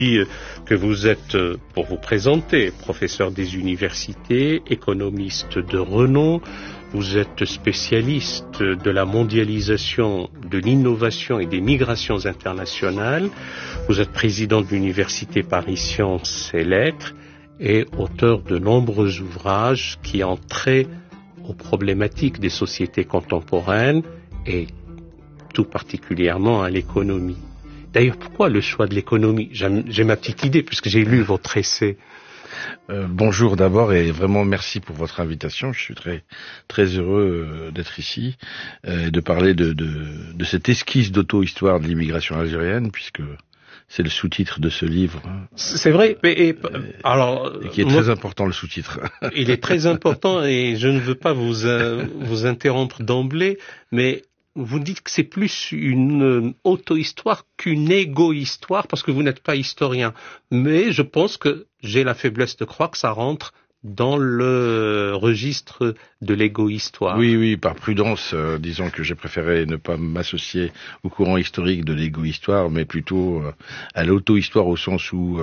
que vous êtes, pour vous présenter, professeur des universités, économiste de renom. Vous êtes spécialiste de la mondialisation, de l'innovation et des migrations internationales. Vous êtes président de l'université Paris Sciences et Lettres et auteur de nombreux ouvrages qui ont trait aux problématiques des sociétés contemporaines et tout particulièrement à l'économie. D'ailleurs, pourquoi le choix de l'économie ? J'ai ma petite idée puisque j'ai lu votre essai. Bonjour d'abord et vraiment merci pour votre invitation. Je suis très heureux d'être ici et de parler de cette esquisse d'auto-histoire de l'immigration algérienne, puisque c'est le sous-titre de ce livre. C'est vrai, et qui est très important, le sous-titre. Il est très important et je ne veux pas vous interrompre d'emblée, mais vous dites que c'est plus une auto-histoire qu'une égo-histoire parce que vous n'êtes pas historien. Mais je pense que j'ai la faiblesse de croire que ça rentre dans le registre de l'égo-histoire. Oui, par prudence, disons que j'ai préféré ne pas m'associer au courant historique de l'égo-histoire, mais plutôt à l'auto-histoire au sens où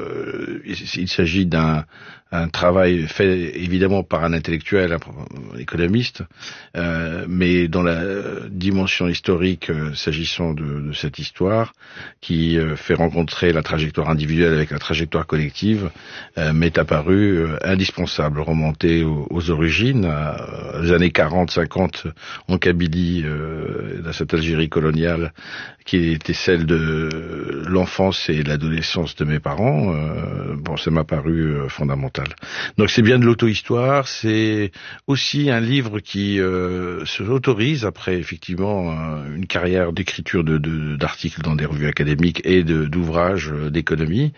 il s'agit d'un travail fait évidemment par un intellectuel, un économiste, mais dans la dimension historique, s'agissant de cette histoire, qui fait rencontrer la trajectoire individuelle avec la trajectoire collective, m'est apparu indispensable. Remonter aux origines, aux années 40-50 en Kabylie, dans cette Algérie coloniale, qui était celle de l'enfance et de l'adolescence de mes parents, ça m'a paru fondamental. Donc c'est bien de l'auto-histoire, c'est aussi un livre qui se autorise, après effectivement une carrière d'écriture d'articles dans des revues académiques et d'ouvrages d'économie,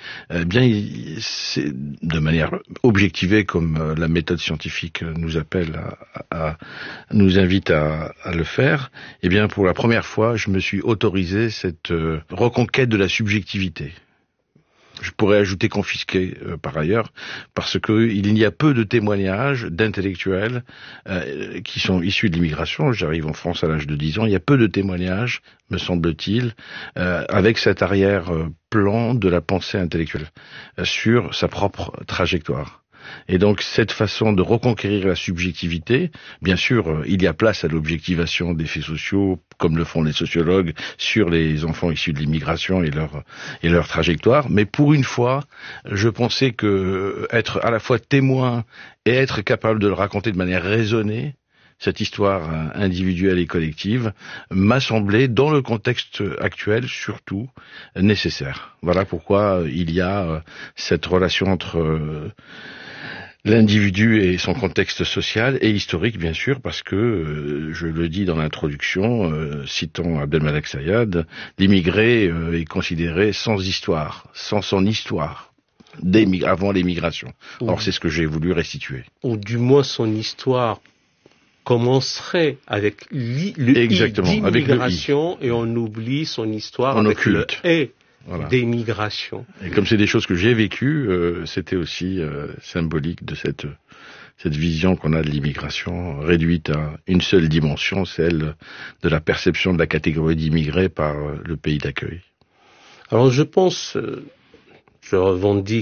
c'est de manière objectivée, comme la méthode scientifique nous appelle nous invite à le faire. Et bien pour la première fois, je me suis autorisé cette reconquête de la subjectivité. Je pourrais ajouter confisqué par ailleurs, parce que il y a peu de témoignages d'intellectuels qui sont issus de l'immigration. J'arrive en France à l'âge de 10 ans. Il y a peu de témoignages, me semble-t-il, avec cet arrière-plan de la pensée intellectuelle sur sa propre trajectoire. Et donc cette façon de reconquérir la subjectivité, bien sûr, il y a place à l'objectivation des faits sociaux, comme le font les sociologues, sur les enfants issus de l'immigration et leur trajectoire. Mais pour une fois, je pensais que être à la fois témoin et être capable de le raconter de manière raisonnée, cette histoire individuelle et collective, m'a semblé, dans le contexte actuel surtout, nécessaire. Voilà pourquoi il y a cette relation entre l'individu et son contexte social et historique, bien sûr, parce que, je le dis dans l'introduction, citant Abdelmalek Sayad, l'immigré est considéré sans histoire, sans son histoire, avant l'émigration. Or, c'est ce que j'ai voulu restituer. Ou du moins son histoire commencerait avec l'immigration et on oublie son histoire avec le « et ». Voilà. Des migrations. Et comme c'est des choses que j'ai vécues, c'était aussi symbolique de cette vision qu'on a de l'immigration réduite à une seule dimension, celle de la perception de la catégorie d'immigrés par le pays d'accueil. Alors je pense, je revendique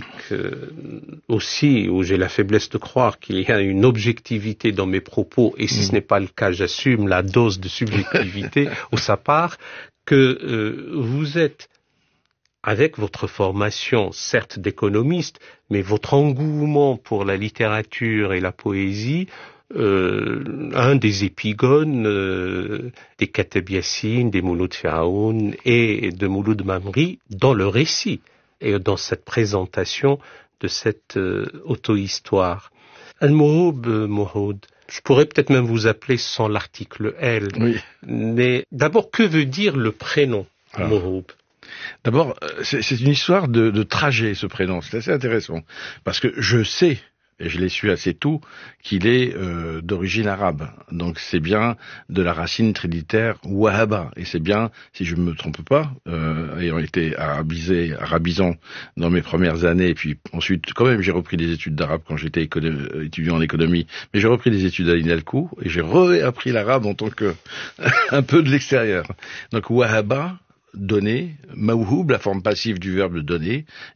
aussi, où j'ai la faiblesse de croire qu'il y a une objectivité dans mes propos, et si ce n'est pas le cas, j'assume la dose de subjectivité où ça part, que vous êtes, avec votre formation, certes d'économiste, mais votre engouement pour la littérature et la poésie, un des épigones des Kateb Yassine, des Mouloud Firaoun et de Mouloud Mamri dans le récit et dans cette présentation de cette auto-histoire. Al-Mouhoub, je pourrais peut-être même vous appeler sans l'article L. Oui. Mais d'abord, que veut dire le prénom Mouhoub ? D'abord, c'est une histoire de trajet, ce prénom. C'est assez intéressant. Parce que je sais, et je l'ai su assez tôt, qu'il est d'origine arabe. Donc c'est bien de la racine trinitaire Wahaba. Et c'est bien, si je ne me trompe pas, ayant été arabisant dans mes premières années, et puis ensuite, quand même, j'ai repris des études d'arabe quand j'étais étudiant en économie, mais j'ai repris des études à l'INALCO, et j'ai réappris l'arabe en tant que un peu de l'extérieur. Donc Wahaba, donner, mawhoub, la forme passive du verbe donner,